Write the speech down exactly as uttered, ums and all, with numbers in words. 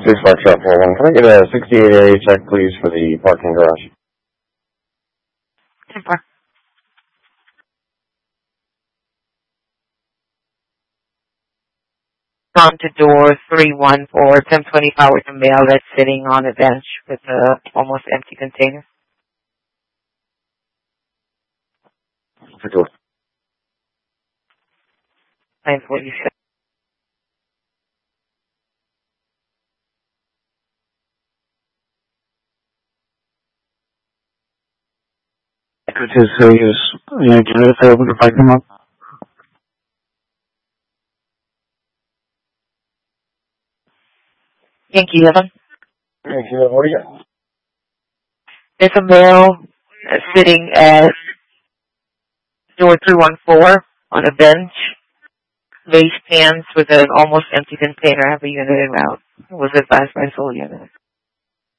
Six Park Shop four one. Can I get a sixty-eight A check, please, for the parking garage? ten four. On to door three one four, ten twenty-five with a male that's sitting on a bench with a almost empty container. For door. nine forty-six. Could you say is, yeah, can I say open to pick them up? Yankee eleven. Yankee eleven, what do you got? There's a male uh, sitting at door three one four on a bench, raised hands with an almost empty container. I have a unit en route. It was advised by Soul Unit.